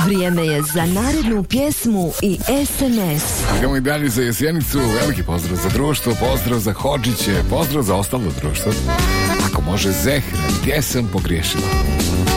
Vrijeme je za narednu pjesmu i SMS. Idemo i dalje za Jesenicu. Veliki pozdrav za društvo, pozdrav za Hodžiće, pozdrav za ostalo društvo. Ako može Zehra, gdje sam pogriješila?